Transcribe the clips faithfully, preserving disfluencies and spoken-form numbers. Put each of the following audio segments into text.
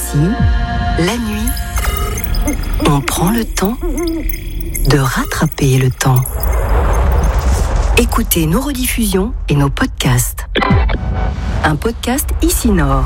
Ici, la nuit, on prend le temps de rattraper le temps. Écoutez nos rediffusions et nos podcasts. Un podcast Ici Nord.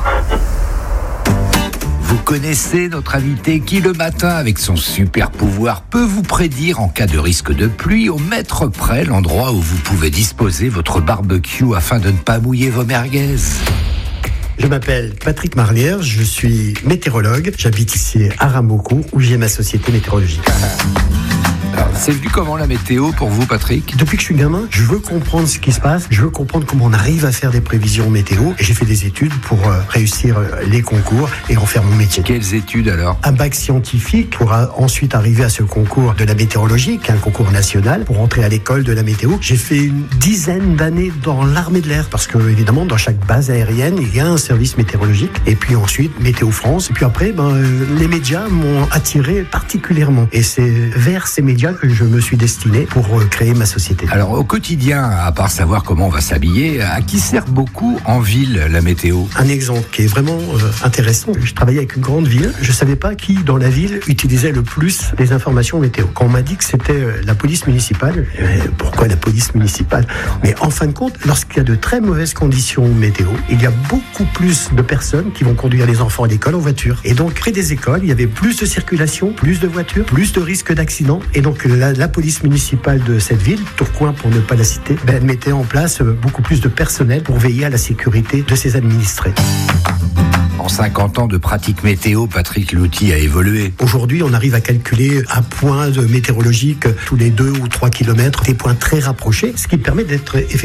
Vous connaissez notre invité qui, le matin, avec son super pouvoir, peut vous prédire en cas de risque de pluie au mètre près l'endroit où vous pouvez disposer votre barbecue afin de ne pas mouiller vos merguez. Je m'appelle Patrick Marlière, je suis météorologue. J'habite ici à Ramoco où j'ai ma société météorologique. Alors, c'est venu comment la météo pour vous, Patrick ? Depuis que je suis gamin, je veux comprendre ce qui se passe, je veux comprendre comment on arrive à faire des prévisions météo. Et j'ai fait des études pour euh, réussir euh, les concours et en faire mon métier. Quelles études alors ? Un bac scientifique pour euh, ensuite arriver à ce concours de la météorologie, qui est un concours national, pour entrer à l'école de la météo. J'ai fait une dizaine d'années dans l'armée de l'air, parce que évidemment, dans chaque base aérienne, il y a un service météorologique. Et puis ensuite, Météo France. Et puis après, ben, euh, les médias m'ont attiré particulièrement. Et c'est vers ces médias que je me suis destiné pour créer ma société. Alors au quotidien, à part savoir comment on va s'habiller, à qui sert beaucoup en ville la météo ? Un exemple qui est vraiment euh, intéressant, je travaillais avec une grande ville, je ne savais pas qui dans la ville utilisait le plus les informations météo. Quand on m'a dit que c'était euh, la police municipale, euh, pourquoi la police municipale ? Mais en fin de compte, lorsqu'il y a de très mauvaises conditions météo, il y a beaucoup plus de personnes qui vont conduire les enfants à l'école en voiture. Et donc près des écoles, il y avait plus de circulation, plus de voitures, plus de risques d'accidents. Et donc la, la police municipale de cette ville, Tourcoing pour ne pas la citer, ben, mettait en place beaucoup plus de personnel pour veiller à la sécurité de ses administrés. En cinquante ans de pratique météo, Patrick, l'outil a évolué. Aujourd'hui, on arrive à calculer un point de météorologique tous les deux ou trois kilomètres, des points très rapprochés, ce qui permet d'être effectivement